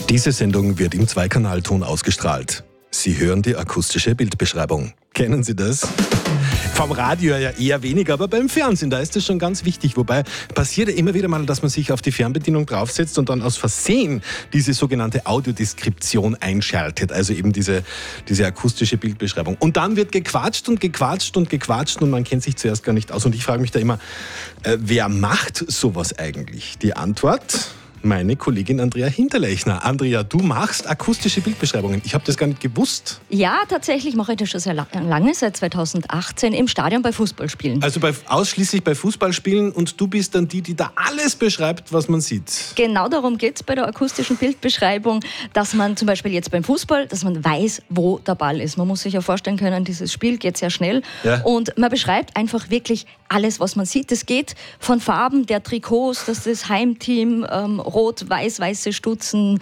Diese Sendung wird im Zweikanalton ausgestrahlt. Sie hören die akustische Bildbeschreibung. Kennen Sie das? Vom Radio ja eher weniger, aber beim Fernsehen, da ist das schon ganz wichtig. Wobei passiert ja immer wieder mal, dass man sich auf die Fernbedienung draufsetzt und dann aus Versehen diese sogenannte Audiodeskription einschaltet. Also eben diese akustische Bildbeschreibung. Und dann wird gequatscht und gequatscht und gequatscht und man kennt sich zuerst gar nicht aus. Und ich frage mich da immer, wer macht sowas eigentlich? Die Antwort: meine Kollegin Andrea Hinterlechner. Andrea, du machst akustische Bildbeschreibungen. Ich habe das gar nicht gewusst. Ja, tatsächlich mache ich das schon sehr lange, seit 2018, im Stadion bei Fußballspielen. Also ausschließlich bei Fußballspielen, und du bist dann die da alles beschreibt, was man sieht. Genau darum geht es bei der akustischen Bildbeschreibung, dass man zum Beispiel jetzt beim Fußball, dass man weiß, wo der Ball ist. Man muss sich ja vorstellen können, dieses Spiel geht sehr schnell. Ja. Und man beschreibt einfach wirklich alles, was man sieht. Es geht von Farben der Trikots, dass das Heimteam rot, weiß, weiße Stutzen,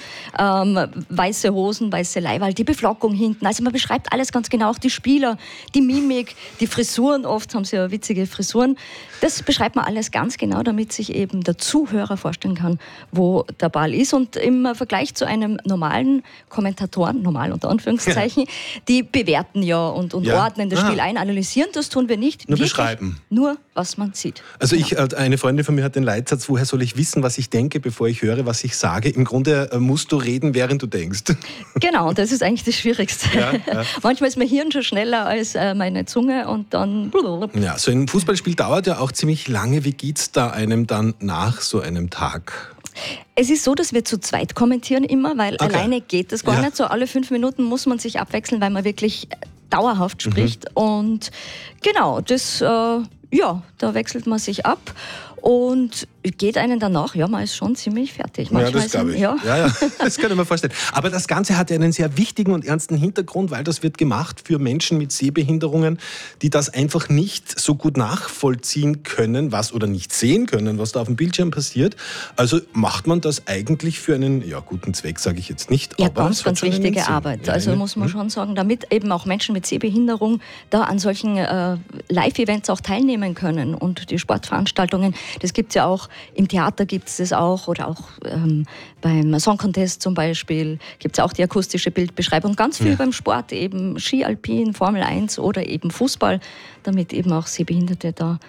weiße Hosen, weiße Leiberl, die Beflockung hinten. Also man beschreibt alles ganz genau, auch die Spieler, die Mimik, die Frisuren, oft haben sie ja witzige Frisuren. Das beschreibt man alles ganz genau, damit sich eben der Zuhörer vorstellen kann, wo der Ball ist. Und im Vergleich zu einem normalen Kommentatoren, normal unter Anführungszeichen, die bewerten ja und ordnen das Spiel ein, analysieren, das tun wir nicht. Nur beschreiben. Nur, was man sieht. Also eine Freundin von mir hat den Leitsatz: woher soll ich wissen, was ich denke, bevor ich höre, was ich sage? Im Grunde musst du reden, während du denkst. Genau, und das ist eigentlich das Schwierigste. Ja. Manchmal ist mein Hirn schon schneller als meine Zunge und dann... Ja, so ein Fußballspiel dauert ja auch ziemlich lange. Wie geht's da einem dann nach so einem Tag? Es ist so, dass wir zu zweit kommentieren immer, weil alleine geht das gar nicht. So alle 5 Minuten muss man sich abwechseln, weil man wirklich dauerhaft spricht. Und genau, das, da wechselt man sich ab. Und geht einen danach, man ist schon ziemlich fertig. Manchmal das glaube ich. Ja, das kann ich mir vorstellen. Aber das Ganze hat ja einen sehr wichtigen und ernsten Hintergrund, weil das wird gemacht für Menschen mit Sehbehinderungen, die das einfach nicht so gut nachvollziehen können, oder nicht sehen können, was da auf dem Bildschirm passiert. Also macht man das eigentlich für einen guten Zweck, sage ich jetzt nicht. Ja, aber ganz wichtige Arbeit. Also muss man schon sagen, damit eben auch Menschen mit Sehbehinderung da an solchen Live-Events auch teilnehmen können und die Sportveranstaltungen. Das gibt es ja auch, im Theater gibt es das auch, oder auch beim Song Contest zum Beispiel gibt es auch die akustische Bildbeschreibung. Ganz viel beim Sport, eben Ski Alpin, Formel 1 oder eben Fußball, damit eben auch Sehbehinderte da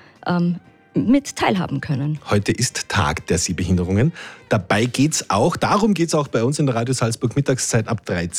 mit teilhaben können. Heute ist Tag der Sehbehinderungen. Darum geht es auch bei uns in der Radio Salzburg Mittagszeit ab 13.